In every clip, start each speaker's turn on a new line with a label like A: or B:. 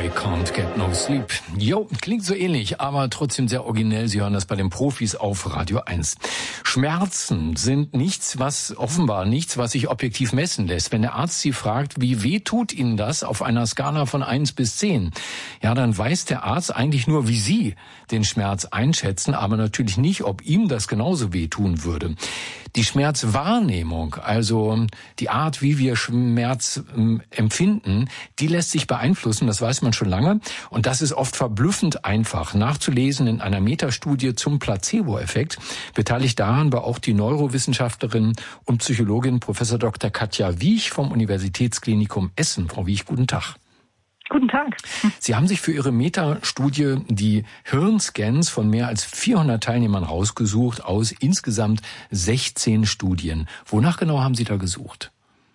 A: I Can't Get No Sleep. Jo, klingt so ähnlich, aber trotzdem sehr originell. Sie hören das bei den Profis auf Radio 1. Schmerzen sind offenbar nichts, was sich objektiv messen lässt. Wenn der Arzt Sie fragt, wie weh tut Ihnen das auf einer Skala von 1 bis 10? Ja, dann weiß der Arzt eigentlich nur, wie Sie den Schmerz einschätzen, aber natürlich nicht, ob ihm das genauso weh tun würde. Die Schmerzwahrnehmung, also die Art, wie wir Schmerz empfinden, die lässt sich beeinflussen, das weiß man schon lange. Und das ist oft verblüffend einfach nachzulesen in einer Metastudie zum Placebo-Effekt. Beteiligt daran war auch die Neurowissenschaftlerin und Psychologin Prof. Dr. Katja Wiech vom Universitätsklinikum Essen. Frau Wiech, guten Tag.
B: Guten Tag.
A: Sie haben sich für Ihre Metastudie die Hirnscans von mehr als 400 Teilnehmern rausgesucht aus insgesamt 16 Studien. Wonach genau haben Sie da gesucht?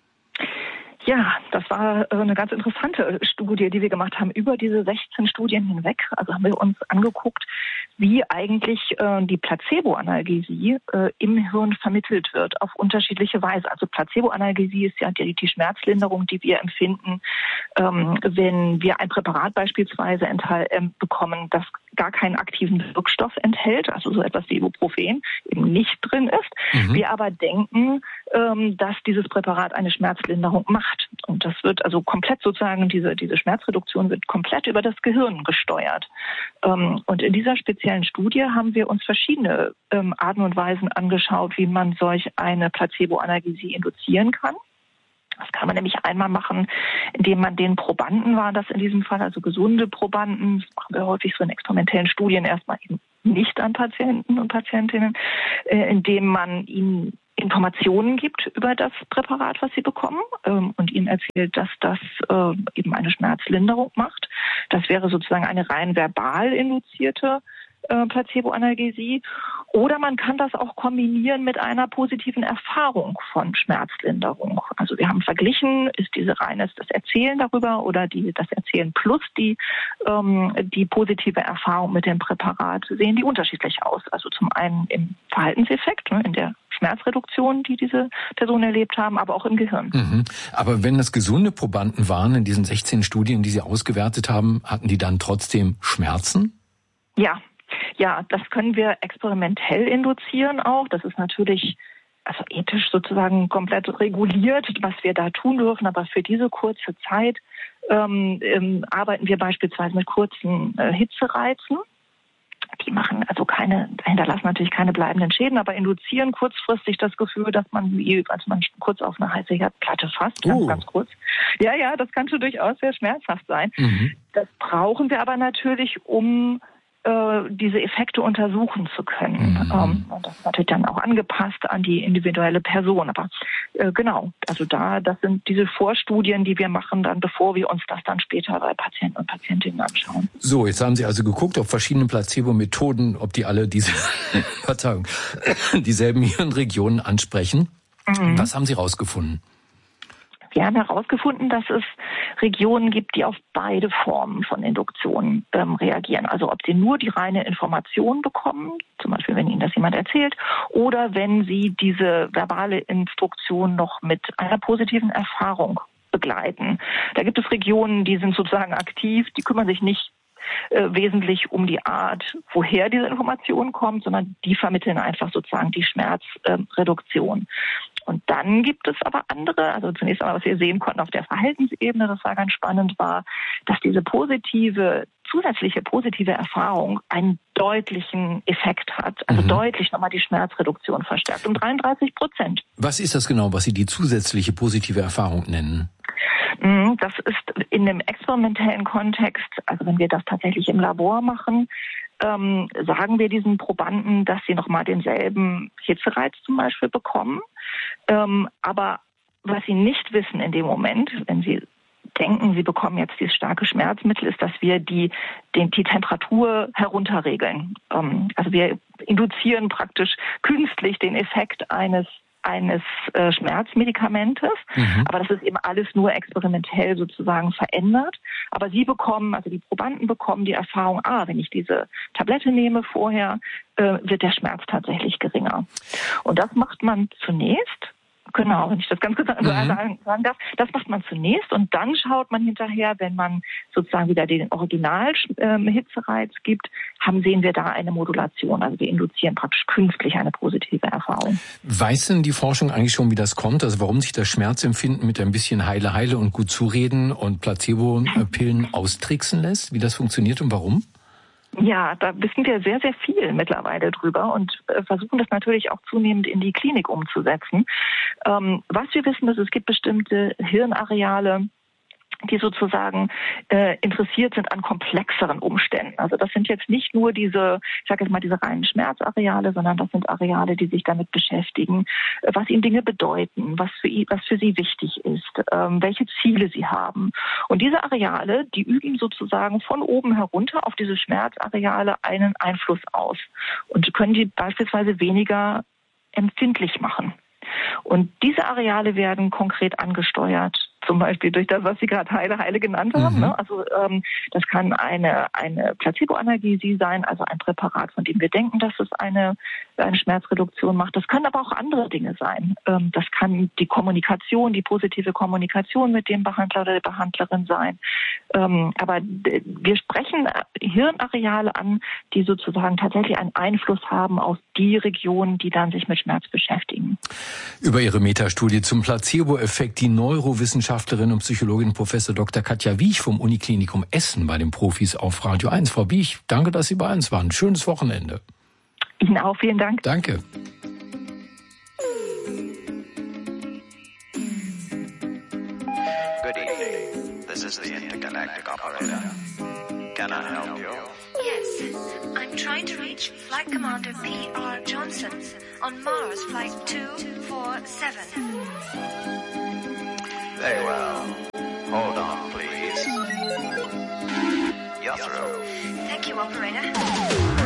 B: Ja, das war eine ganz interessante Studie, die wir gemacht haben über diese 16 Studien hinweg. Also haben wir uns angeguckt, wie eigentlich die Placebo-Analgesie im Hirn vermittelt wird auf unterschiedliche Weise. Also Placebo-Analgesie ist ja die Schmerzlinderung, die wir empfinden, wenn wir ein Präparat beispielsweise bekommen, das gar keinen aktiven Wirkstoff enthält, also so etwas wie Ibuprofen eben nicht drin ist. Wir aber denken, dass dieses Präparat eine Schmerzlinderung macht. Und das wird also komplett sozusagen, diese Schmerzreduktion wird komplett über das Gehirn gesteuert. Und in dieser speziellen Studie haben wir uns verschiedene Arten und Weisen angeschaut, wie man solch eine Placebo-Analgesie induzieren kann. Das kann man nämlich einmal machen, indem man den Probanden, war das in diesem Fall, also gesunde Probanden, das machen wir häufig so in experimentellen Studien erstmal eben nicht an Patienten und Patientinnen, indem man ihnen Informationen gibt über das Präparat, was sie bekommen, und ihnen erzählt, dass das eben eine Schmerzlinderung macht. Das wäre sozusagen eine rein verbal induzierte Placebo-Analgesie. Oder man kann das auch kombinieren mit einer positiven Erfahrung von Schmerzlinderung. Also wir haben verglichen, ist das Erzählen darüber oder das Erzählen plus die positive Erfahrung mit dem Präparat, sehen die unterschiedlich aus. Also zum einen im Verhaltenseffekt, in der Schmerzreduktion, die diese Personen erlebt haben, aber auch im Gehirn.
A: Aber wenn das gesunde Probanden waren in diesen 16 Studien, die Sie ausgewertet haben, hatten die dann trotzdem Schmerzen?
B: Ja, das können wir experimentell induzieren auch. Das ist natürlich ethisch sozusagen komplett reguliert, was wir da tun dürfen. Aber für diese kurze Zeit arbeiten wir beispielsweise mit kurzen Hitzereizen. Die hinterlassen natürlich keine bleibenden Schäden, aber induzieren kurzfristig das Gefühl, dass man kurz auf eine heiße Herdplatte fasst, ganz kurz. Ja, das kann schon durchaus sehr schmerzhaft sein. Das brauchen wir aber natürlich, um diese Effekte untersuchen zu können. Und das ist natürlich dann auch angepasst an die individuelle Person. Aber genau, also das sind diese Vorstudien, die wir machen, dann bevor wir uns das dann später bei Patienten und Patientinnen anschauen.
A: So, jetzt haben Sie also geguckt auf verschiedene Placebo-Methoden, ob die alle dieselben Hirnregionen ansprechen. Was haben Sie rausgefunden?
B: Wir haben herausgefunden, dass es Regionen gibt, die auf beide Formen von Induktion reagieren. Also ob sie nur die reine Information bekommen, zum Beispiel wenn Ihnen das jemand erzählt, oder wenn Sie diese verbale Instruktion noch mit einer positiven Erfahrung begleiten. Da gibt es Regionen, die sind sozusagen aktiv, die kümmern sich nicht wesentlich um die Art, woher diese Information kommt, sondern die vermitteln einfach sozusagen die Schmerzreduktion. Und dann gibt es aber andere, also zunächst einmal, was wir sehen konnten auf der Verhaltensebene, das war ganz spannend, war, dass diese zusätzliche positive Erfahrung einen deutlichen Effekt hat, also deutlich nochmal die Schmerzreduktion verstärkt, um 33%.
A: Was ist das genau, was Sie die zusätzliche positive Erfahrung nennen?
B: Das ist in dem experimentellen Kontext, also wenn wir das tatsächlich im Labor machen, sagen wir diesen Probanden, dass sie nochmal denselben Hitzereiz zum Beispiel bekommen. Aber was sie nicht wissen in dem Moment, wenn sie denken, sie bekommen jetzt dieses starke Schmerzmittel, ist, dass wir die Temperatur herunterregeln. Also wir induzieren praktisch künstlich den Effekt eines Schmerzmedikamentes, aber das ist eben alles nur experimentell sozusagen verändert. Aber die Probanden bekommen die Erfahrung, wenn ich diese Tablette nehme vorher, wird der Schmerz tatsächlich geringer. Und das macht man zunächst Genau, wenn ich das ganz kurz sagen darf. Das macht man zunächst und dann schaut man hinterher, wenn man sozusagen wieder den Original-Hitzereiz gibt, sehen wir da eine Modulation. Also wir induzieren praktisch künstlich eine positive Erfahrung.
A: Weiß denn die Forschung eigentlich schon, wie das kommt? Also warum sich das Schmerzempfinden mit ein bisschen Heile und gut zureden und Placebo-Pillen austricksen lässt? Wie das funktioniert und warum?
B: Ja, da wissen wir sehr, sehr viel mittlerweile drüber und versuchen das natürlich auch zunehmend in die Klinik umzusetzen. Was wir wissen, ist, es gibt bestimmte Hirnareale, die sozusagen interessiert sind an komplexeren Umständen. Also das sind jetzt nicht nur diese reinen Schmerzareale, sondern das sind Areale, die sich damit beschäftigen, was ihnen Dinge bedeuten, was für sie wichtig ist, welche Ziele sie haben. Und diese Areale, die üben sozusagen von oben herunter auf diese Schmerzareale einen Einfluss aus und können die beispielsweise weniger empfindlich machen. Und diese Areale werden konkret angesteuert, zum Beispiel durch das, was Sie gerade Heile genannt haben. Ne? Also das kann eine Placebo-Analgesie sein, also ein Präparat, von dem wir denken, dass es eine Schmerzreduktion macht. Das können aber auch andere Dinge sein. Das kann die Kommunikation, die positive Kommunikation mit dem Behandler oder der Behandlerin sein. Aber wir sprechen Hirnareale an, die sozusagen tatsächlich einen Einfluss haben auf die Regionen, die dann sich mit Schmerz beschäftigen.
A: Über Ihre Metastudie zum Placebo-Effekt die Neurowissenschaftlerin und Psychologin Professor Dr. Katja Wiech vom Uniklinikum Essen bei den Profis auf Radio 1. Frau Wiech, danke, dass Sie bei uns waren. Schönes Wochenende.
B: Ihnen auch, vielen Dank.
A: Danke.
C: Good evening. This is the intergalactic operator. Can I help you?
D: Yes, I'm trying to reach Flight Commander P.R. Johnson on Mars Flight 247.
C: Very well. Hold on, please. You're through.
D: Thank you, operator.